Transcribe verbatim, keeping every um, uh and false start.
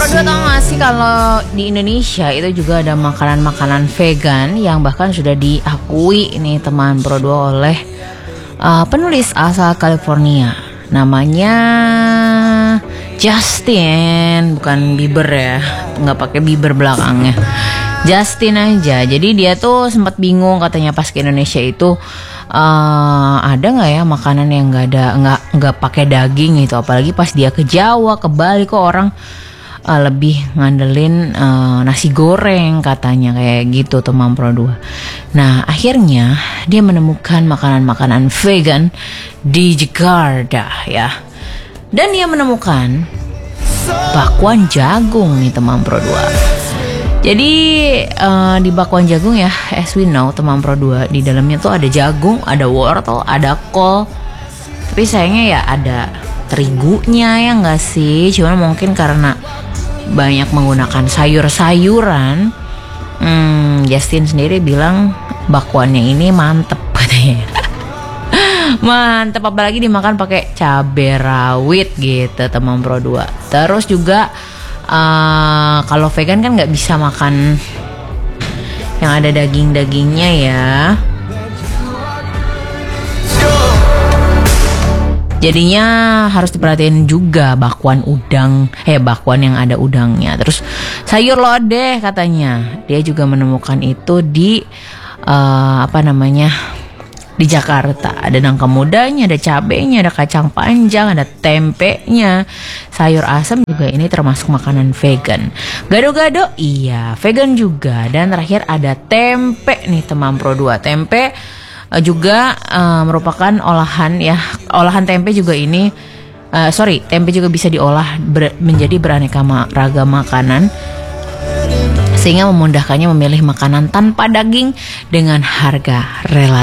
Berdua tau gak sih kalau di Indonesia itu juga ada makanan-makanan vegan yang bahkan sudah diakui nih teman berdua oleh uh, penulis asal California. Namanya Justin, bukan Bieber ya, nggak pakai Bieber belakangnya. Justin aja. Jadi dia tuh sempat bingung katanya pas ke Indonesia itu uh, ada nggak ya makanan yang nggak ada nggak nggak pakai daging gitu. Apalagi pas dia ke Jawa, ke Bali kok orang Uh, lebih ngandelin uh, nasi goreng katanya kayak gitu teman Pro dua. Nah akhirnya dia menemukan makanan-makanan vegan di Jakarta ya. Dan dia menemukan bakwan jagung nih teman Pro dua. Jadi uh, di bakwan jagung ya, as we know teman Pro dua, di dalamnya tuh ada jagung, ada wortel, ada kol. Tapi sayangnya ya ada terigunya ya nggak sih. Cuman mungkin karena banyak menggunakan sayur-sayuran, hmm, Justin sendiri bilang bakwannya ini mantep katanya. Mantep, apalagi dimakan pakai cabai rawit gitu teman Pro dua. Terus juga uh, kalau vegan kan nggak bisa makan yang ada daging-dagingnya ya. Jadinya harus diperhatiin juga bakwan udang, eh bakwan yang ada udangnya. Terus sayur lodeh katanya. Dia juga menemukan itu di uh, apa namanya? Di Jakarta. Ada nangka mudanya, ada cabenya, ada kacang panjang, ada tempenya. Sayur asam juga ini termasuk makanan vegan. Gado-gado iya, vegan juga. Dan terakhir ada tempe nih teman Pro dua. Tempe juga uh, merupakan olahan ya, olahan tempe juga ini uh, sorry tempe juga bisa diolah ber, menjadi beraneka ma- ragam makanan sehingga memudahkannya memilih makanan tanpa daging dengan harga relatif